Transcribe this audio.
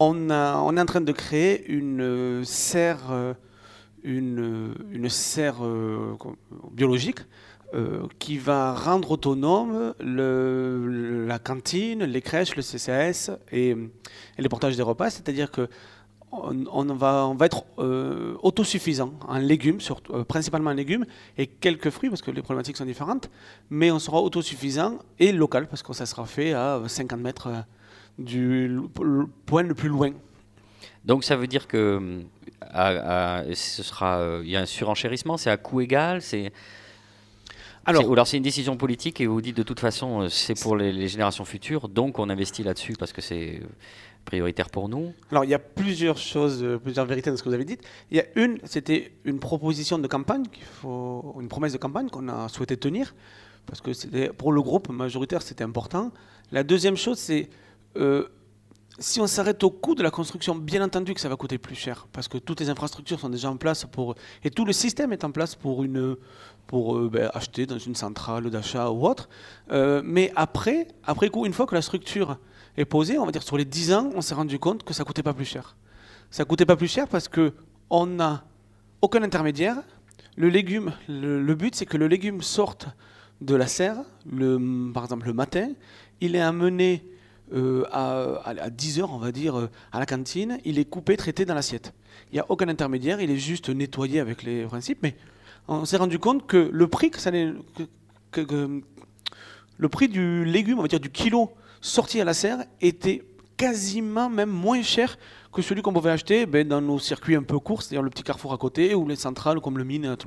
on est en train de créer une serre, une serre biologique qui va rendre autonome la cantine, les crèches, le CCAS et les portages des repas. C'est-à-dire que on va être autosuffisant en légumes, principalement en légumes, et quelques fruits, parce que les problématiques sont différentes, mais on sera autosuffisant et local, parce que ça sera fait à 50 mètres du point le plus loin. Donc ça veut dire que il y a un surenchérissement, c'est à coût égal, ou alors c'est une décision politique et vous dites de toute façon c'est pour les générations futures, donc on investit là-dessus parce que c'est prioritaire pour nous. Alors il y a plusieurs choses, plusieurs vérités dans ce que vous avez dit. C'était une proposition de campagne, une promesse de campagne qu'on a souhaité tenir, parce que pour le groupe majoritaire c'était important. La deuxième chose c'est si on s'arrête au coût de la construction, bien entendu que ça va coûter plus cher, parce que toutes les infrastructures sont déjà en place et tout le système est en place pour acheter dans une centrale d'achat ou autre. Mais après coup, une fois que la structure est posée, on va dire sur les 10 ans, on s'est rendu compte que ça coûtait pas plus cher. Ça coûtait pas plus cher parce que on n'a aucun intermédiaire. Le légume, le but c'est que le légume sorte de la serre, par exemple le matin, il est amené à 10 heures, on va dire, à la cantine, il est coupé, traité dans l'assiette. Il n'y a aucun intermédiaire, il est juste nettoyé avec les principes, mais on s'est rendu compte que le prix le prix du légume, on va dire du kilo sorti à la serre, était quasiment même moins cher que celui qu'on pouvait acheter dans nos circuits un peu courts, c'est-à-dire le petit carrefour à côté ou les centrales comme le Mine.